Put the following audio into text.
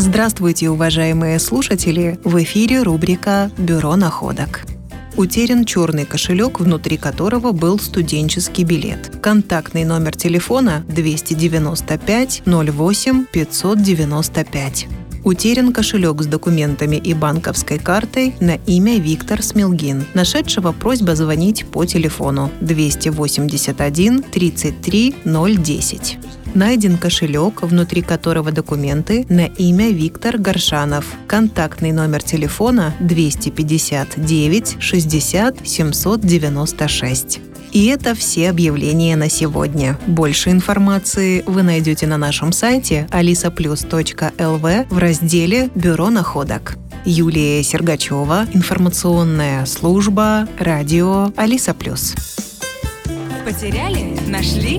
Здравствуйте, уважаемые слушатели! В эфире рубрика «Бюро находок». Утерян черный кошелек, внутри которого был студенческий билет. Контактный номер телефона 295 08 595. Утерян кошелек с документами и банковской картой на имя Виктор Смилгин. Нашедшего просьба звонить по телефону 281 33 010. Найден кошелек, внутри которого документы на имя Виктор Горшанов. Контактный номер телефона 259 60 796. И это все объявления на сегодня. Больше информации вы найдете на нашем сайте alisaplus.lv в разделе «Бюро находок». Юлия Сергачева, информационная служба, радио Алиса Плюс. Потеряли? Нашли?